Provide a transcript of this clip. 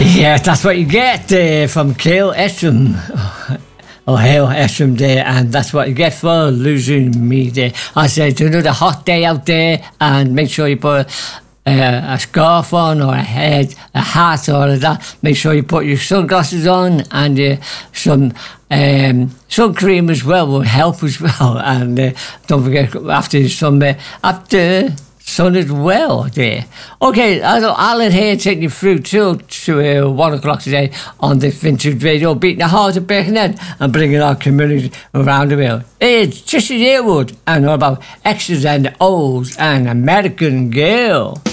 Yeah, that's what you get from Cale Escham. Oh, Hale Escham there, and that's what you get for losing me there. I said, it's another hot day out there, and make sure you put a scarf on, or a hat, or that. Make sure you put your sunglasses on, and some sun cream as well will help as well. And don't forget after sun as well there. Okay, Alan here taking you through to 1 o'clock today on the Vintage Radio, beating the heart of Birkenhead and bringing our community around the world. It's Trisha Yearwood and all about X's and O's and American Girl.